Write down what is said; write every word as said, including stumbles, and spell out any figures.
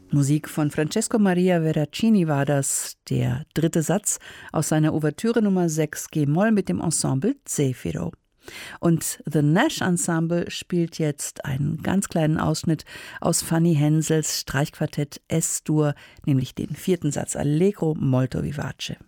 Musik von Francesco Maria Veracini war das, der dritte Satz aus seiner Ouvertüre Nummer sechs G-Moll mit dem Ensemble Zefiro. Und The Nash Ensemble spielt jetzt einen ganz kleinen Ausschnitt aus Fanny Hensels Streichquartett Es-Dur, nämlich den vierten Satz Allegro molto vivace.